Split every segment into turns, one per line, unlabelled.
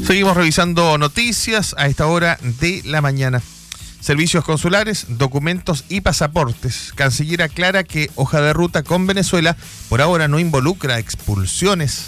Seguimos revisando noticias a esta hora de la mañana. Servicios consulares, documentos y pasaportes. Canciller aclara que hoja de ruta con Venezuela por ahora no involucra expulsiones.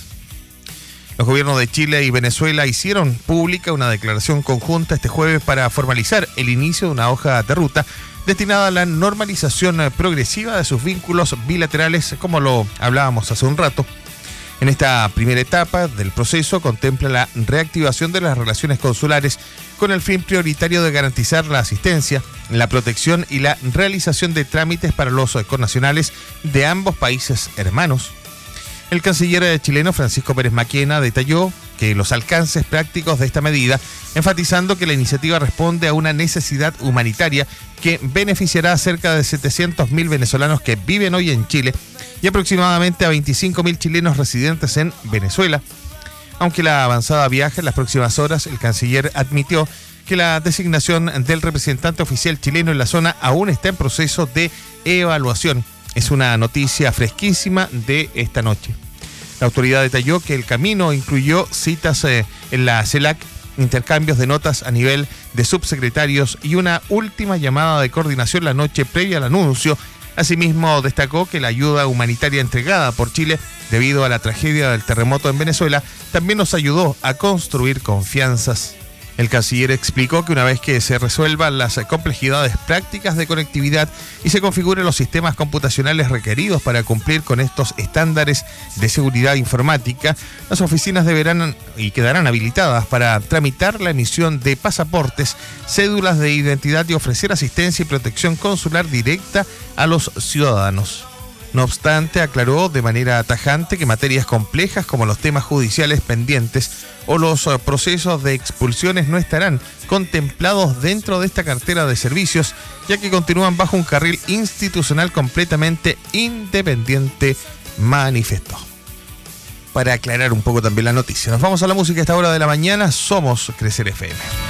Los gobiernos de Chile y Venezuela hicieron pública una declaración conjunta este jueves para formalizar el inicio de una hoja de ruta destinada a la normalización progresiva de sus vínculos bilaterales, como lo hablábamos hace un rato. En esta primera etapa del proceso contempla la reactivación de las relaciones consulares con el fin prioritario de garantizar la asistencia, la protección y la realización de trámites para los connacionales de ambos países hermanos. El canciller chileno Francisco Pérez Maquena detalló que los alcances prácticos de esta medida, enfatizando que la iniciativa responde a una necesidad humanitaria que beneficiará a cerca de 700.000 venezolanos que viven hoy en Chile y aproximadamente a 25.000 chilenos residentes en Venezuela. Aunque la avanzada viaja en las próximas horas, el canciller admitió que la designación del representante oficial chileno en la zona aún está en proceso de evaluación. Es una noticia fresquísima de esta noche. La autoridad detalló que el camino incluyó citas en la CELAC, intercambios de notas a nivel de subsecretarios y una última llamada de coordinación la noche previa al anuncio. Asimismo, destacó que la ayuda humanitaria entregada por Chile debido a la tragedia del terremoto en Venezuela también nos ayudó a construir confianzas. El canciller explicó que una vez que se resuelvan las complejidades prácticas de conectividad y se configuren los sistemas computacionales requeridos para cumplir con estos estándares de seguridad informática, las oficinas deberán y quedarán habilitadas para tramitar la emisión de pasaportes, cédulas de identidad y ofrecer asistencia y protección consular directa a los ciudadanos. No obstante, aclaró de manera tajante que materias complejas como los temas judiciales pendientes o los procesos de expulsiones no estarán contemplados dentro de esta cartera de servicios, ya que continúan bajo un carril institucional completamente independiente, manifestó. Para aclarar un poco también la noticia, nos vamos a la música a esta hora de la mañana. Somos Crecer FM.